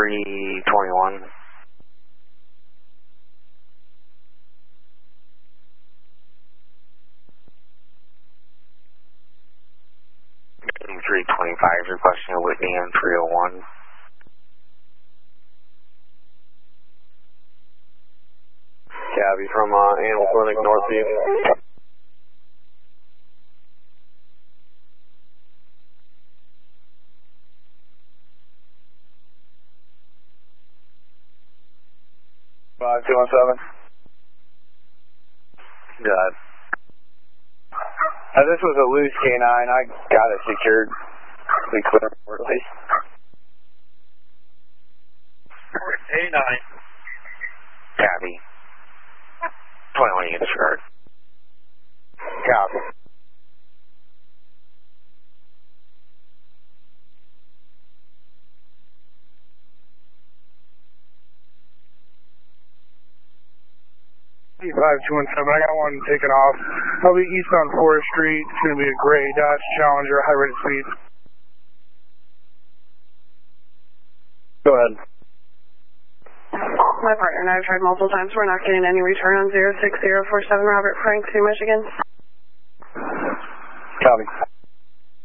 321. Heading 325, requesting a Whitney on 301. Cabby from Animal Clinic Northeast. Five 217. Good. This was a loose K9. I got it secured. We clear for at least. 89. Cabby. 21 units guard. Copy. E5217, I got one taken off. I'll be east on Forest Street. It's going to be a gray Dodge Challenger, high rate of speed. Go ahead. My partner and I have tried multiple times. We're not getting any return on 06047 Robert Frank, Michigan. Copy.